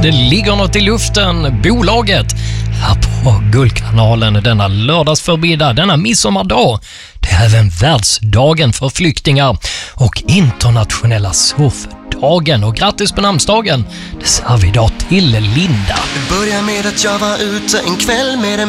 Det ligger något i luften. Bolaget här på Guldkanalen denna lördagsförmiddag, denna midsommardag. Det är även världsdagen för flyktingar och internationella surfdagen. Och grattis på namnsdagen. Det säger vi idag till Linda. Det börjar med att jag var ute en kväll med en